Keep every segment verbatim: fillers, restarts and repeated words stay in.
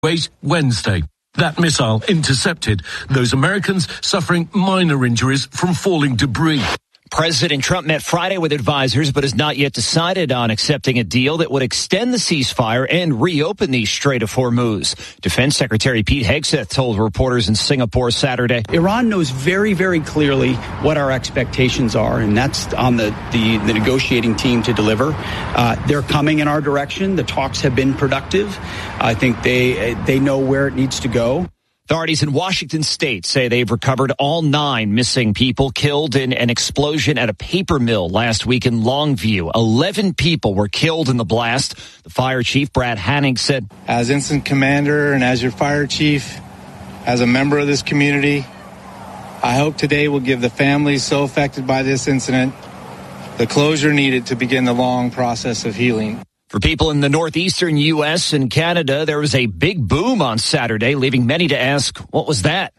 Wait, Wednesday. That missile intercepted those Americans suffering minor injuries from falling debris. President Trump met Friday with advisors, but has not yet decided on accepting a deal that would extend the ceasefire and reopen the Strait of Hormuz. Defense Secretary Pete Hegseth told reporters in Singapore Saturday. Iran knows very, very clearly what our expectations are, and that's on the, the, the negotiating team to deliver. Uh, they're coming in our direction. The talks have been productive. I think they they know where it needs to go. Authorities in Washington state say they've recovered all nine missing people killed in an explosion at a paper mill last week in Longview. Eleven people were killed in the blast. The fire chief, Brad Hanning, said, as incident commander and as your fire chief, as a member of this community, I hope today will give the families so affected by this incident the closure needed to begin the long process of healing. For people in the northeastern U S and Canada, there was a big boom on Saturday, leaving many to ask, what was that?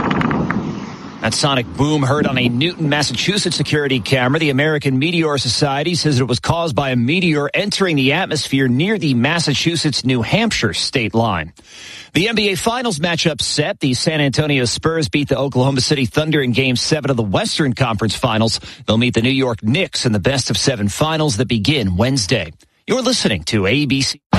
That sonic boom heard on a Newton, Massachusetts security camera. The American Meteor Society says it was caused by a meteor entering the atmosphere near the Massachusetts-New Hampshire state line. The N B A Finals matchup set. The San Antonio Spurs beat the Oklahoma City Thunder in Game seven of the Western Conference Finals. They'll meet the New York Knicks in the best of seven finals that begin Wednesday. You're listening to A B C.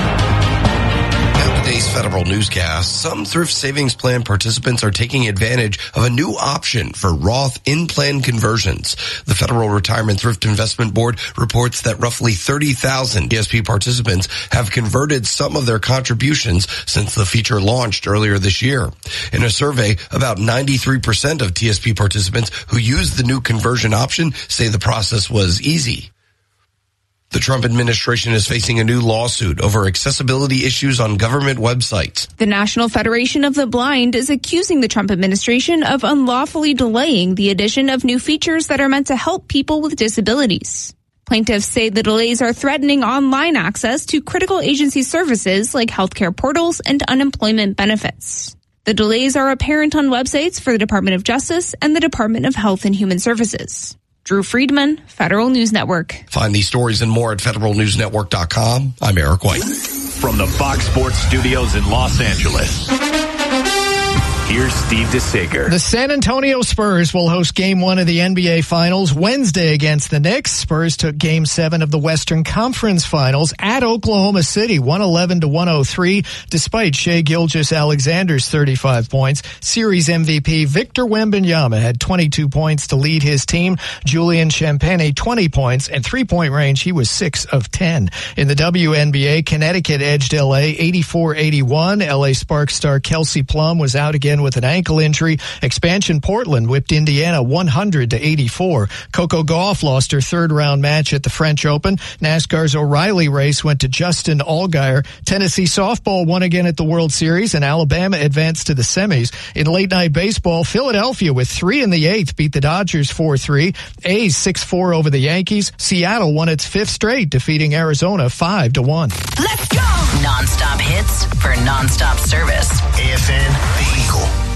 Now today's Federal Newscast. Some thrift savings plan participants are taking advantage of a new option for Roth in-plan conversions. The Federal Retirement Thrift Investment Board reports that roughly thirty thousand T S P participants have converted some of their contributions since the feature launched earlier this year. In a survey, about ninety-three percent of T S P participants who used the new conversion option say the process was easy. The Trump administration is facing a new lawsuit over accessibility issues on government websites. The National Federation of the Blind is accusing the Trump administration of unlawfully delaying the addition of new features that are meant to help people with disabilities. Plaintiffs say the delays are threatening online access to critical agency services like healthcare portals and unemployment benefits. The delays are apparent on websites for the Department of Justice and the Department of Health and Human Services. Drew Friedman, Federal News Network. Find these stories and more at federal news network dot com. I'm Eric White. From the Fox Sports Studios in Los Angeles, here's Steve DeSager. The San Antonio Spurs will host Game one of the N B A Finals Wednesday against the Knicks. Spurs took Game seven of the Western Conference Finals at Oklahoma City, one eleven to one oh three, despite Shai Gilgeous-Alexander's thirty-five points. Series M V P Victor Wembanyama had twenty-two points to lead his team. Julian Champagnie, twenty points, and three-point range, he was six of ten. In the W N B A, Connecticut edged L A eighty-four eighty-one. L A Sparks star Kelsey Plum was out again with an ankle injury. Expansion Portland whipped Indiana one hundred to eighty-four. Coco Gauff lost her third round match at the French Open. NASCAR's O'Reilly race went to Justin Allgaier. Tennessee softball won again at the World Series, and Alabama advanced to the semis. In late night baseball, Philadelphia with three in the eighth beat the Dodgers four three. A's six four over the Yankees. Seattle won its fifth straight, defeating Arizona five to one. Let's go! Non-stop hits for non-stop service. A F N, The Eagle.